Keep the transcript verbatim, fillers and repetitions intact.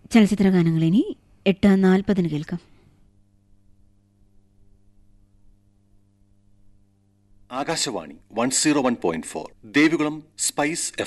ചലച്ചിത്ര ഗാനങ്ങൾ ഇനി എട്ട് നാൽപ്പതിന് കേൾക്കാം. Akashvani one zero one point four Devikulam spice